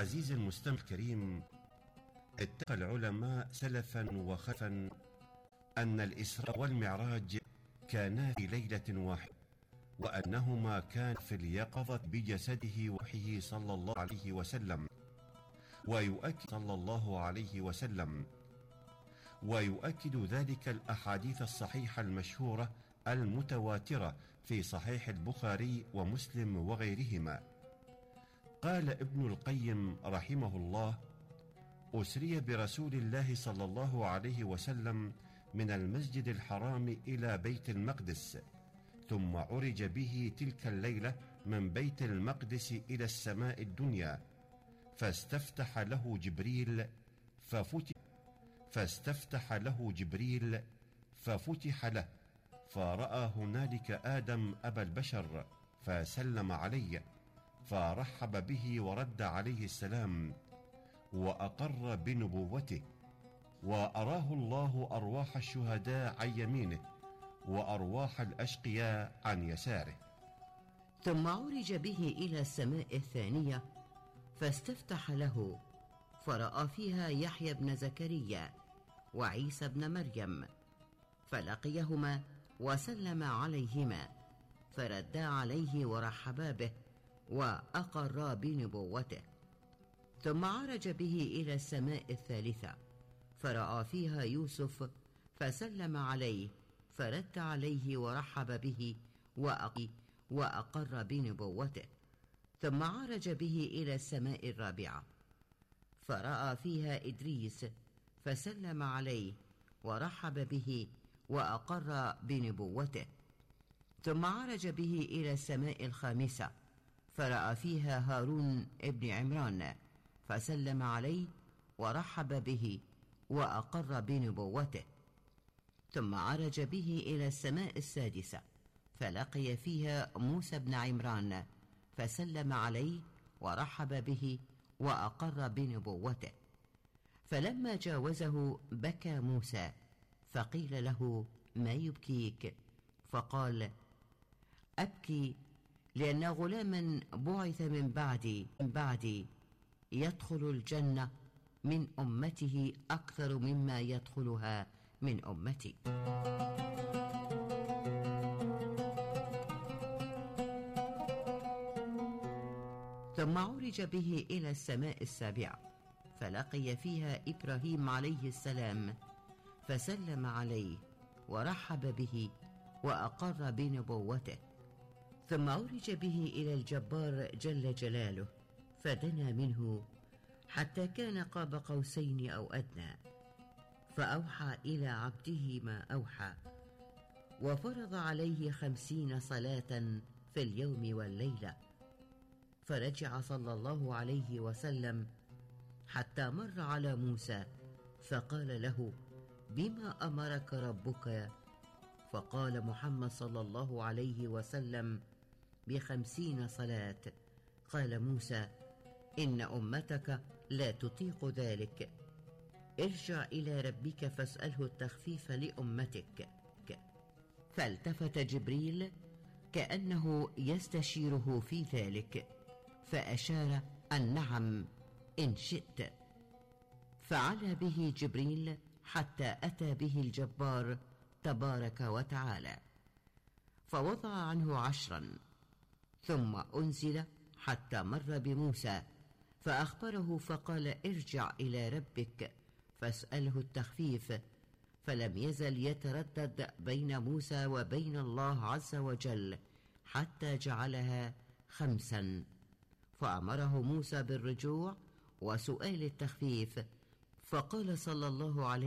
عزيزي المستمع الكريم، اتفق العلماء سلفا وخلفا أن الإسراء والمعراج كانا في ليلة واحدة، وأنهما كان في اليقظة بجسده وروحه صلى الله عليه وسلم، ويؤكد ذلك الأحاديث الصحيحة المشهورة المتواترة في صحيح البخاري ومسلم وغيرهما. قال ابن القيم رحمه الله: أسري برسول الله صلى الله عليه وسلم من المسجد الحرام إلى بيت المقدس، ثم عرج به تلك الليلة من بيت المقدس إلى السماء الدنيا، فاستفتح له جبريل ففتح له، فرأى هنالك آدم أبا البشر، فسلم عليه، فرحب به ورد عليه السلام، وأقر بنبوته، وأراه الله أرواح الشهداء عن يمينه، وأرواح الأشقياء عن يساره. ثم عرج به إلى السماء الثانية، فاستفتح له، فرأى فيها يحيى بن زكريا وعيسى بن مريم، فلقيهما وسلم عليهما، فردا عليه ورحبا به، وأقرا بنبوته. ثم عرج به إلى السماء الثالثة، فرأى فيها يوسف، فسلم عليه، فرد عليه ورحب به، وأقر بنبوته. ثم عرج به إلى السماء الرابعة، فرأى فيها إدريس، فسلم عليه، ورحب به، وأقر بنبوته. ثم عرج به إلى السماء الخامسة، فرأى فيها هارون ابن عمران، فسلم عليه، ورحب به، وأقر بنبوته. ثم عرج به إلى السماء السادسة، فلقي فيها موسى بن عمران، فسلم عليه، ورحب به، وأقر بنبوته. فلما جاوزه بكى موسى، فقيل له: ما يبكيك؟ فقال: أبكي لأن غلاما بعث من بعدي يدخل الجنة من أمته أكثر مما يدخلها من أمتي. ثم عرج به إلى السماء السابعة، فلقي فيها إبراهيم عليه السلام، فسلم عليه، ورحب به، وأقر بنبوته. ثم عرج به إلى الجبار جل جلاله، فدنا منه حتى كان قاب قوسين أو أدنى، فأوحى إلى عبده ما أوحى، وفرض عليه 50 صلاة في اليوم والليلة. فرجع صلى الله عليه وسلم حتى مر على موسى، فقال له: بما أمرك ربك؟ فقال محمد صلى الله عليه وسلم: ب50 صلاة. قال موسى: إن أمتك لا تطيق ذلك، ارجع إلى ربك فاسأله التخفيف لأمتك. فالتفت جبريل كأنه يستشيره في ذلك، فأشار أن نعم إن شئت. فعلى به جبريل حتى أتى به الجبار تبارك وتعالى، فوضع عنه 10، ثم أنزل حتى مر بموسى، فأخبره، فقال: ارجع إلى ربك فاسأله التخفيف. فلم يزل يتردد بين موسى وبين الله عز وجل حتى جعلها 5، فأمره موسى بالرجوع وسؤال التخفيف، فقال صلى الله عليه